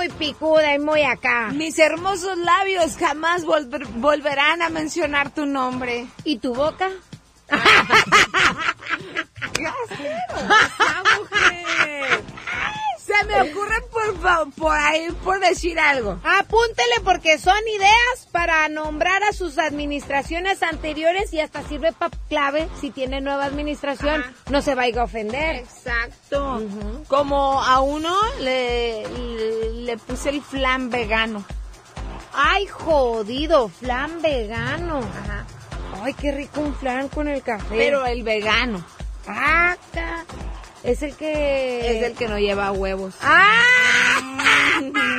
muy picuda y muy acá. Mis hermosos labios jamás volverán a mencionar tu nombre. ¿Y tu boca? ¿Qué mujer? Se me ocurre por ahí por decir algo. Apúntele porque son ideas para nombrar a sus administraciones anteriores y hasta sirve para clave si tiene nueva administración. Ajá. No se vaya a ofender. Exacto. Uh-huh. Como a uno le puse el flan vegano. Ay, jodido, flan vegano. Ajá. Ay, qué rico un flan con el café. Pero el vegano. Acá. Es el que no lleva huevos. ¡Ah!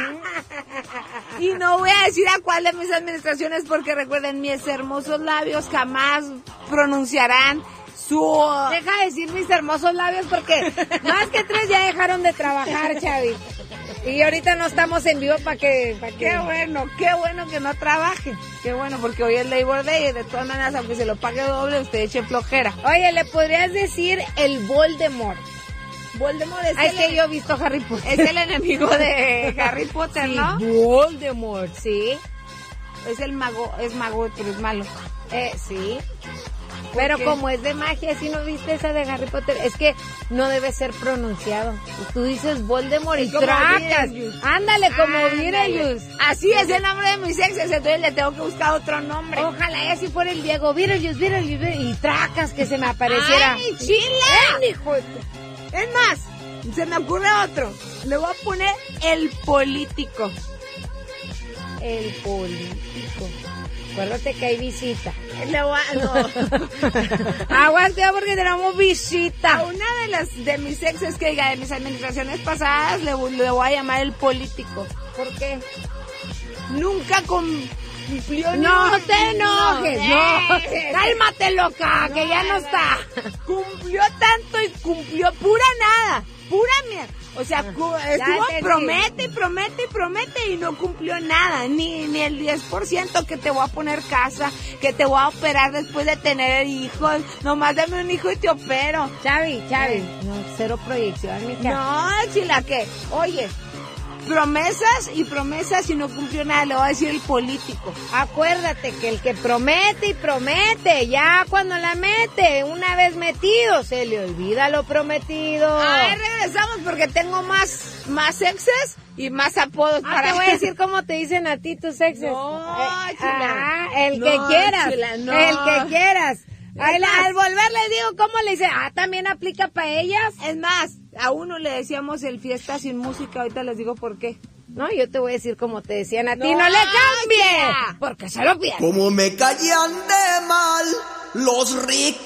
Y no voy a decir a cuál de mis administraciones porque recuerden, mis hermosos labios jamás pronunciarán su... Deja de decir mis hermosos labios porque más que 3 ya dejaron de trabajar, Chavi. Y ahorita no estamos en vivo para que... Qué bueno que no trabaje. Qué bueno, porque hoy es Labor Day y de todas maneras, aunque se lo pague doble, usted eche flojera. Oye, ¿le podrías decir el Voldemort? Voldemort es que yo he visto Harry Potter. Es el enemigo de Harry Potter, sí, ¿no? Voldemort, sí. Es el mago, pero es malo. Sí. Pero como es de magia, si no viste esa de Harry Potter, es que no debe ser pronunciado. Tú dices Voldemort y tracas. Ándale, como Beetlejuice. Así es el nombre de mis exes, entonces le tengo que buscar otro nombre. Ojalá así fuera el Diego, Beetlejuice, y tracas que se me apareciera. ¡Ay, chila! Hijo de... Es más, se me ocurre otro. Le voy a poner el político. El político. Acuérdate que hay visita. No. Aguante porque tenemos visita. A una de mis exes que diga de mis administraciones pasadas le voy a llamar el político. ¿Por qué? Nunca cumplió. No te enojes, no. Cálmate, loca, que ya no está. Cumplió tanto y cumplió pura nada. Pura mierda. O sea, estuvo promete y no cumplió nada, ni el 10% que te voy a poner casa, que te voy a operar después de tener hijos, nomás dame un hijo y te opero. Chavi, no, cero proyección, mija. No, chila, ¿qué? Oye, promesas y no cumplió nada, le voy a decir el político. Acuérdate que el que promete y promete, ya cuando la mete, una vez metido, se le olvida lo prometido. Ay, regresamos porque tengo más exes y más apodos para... Te voy a decir cómo te dicen a ti tus exes. No, chila. El que quieras. Chila, no. El que quieras. Al volver le digo cómo le dice, también aplica para ellas. Es más, a uno le decíamos el fiesta sin música, ahorita les digo por qué. No, yo te voy a decir como te decían a ti, no le cambie, porque se lo pierdes. Como me caían de mal los ricos.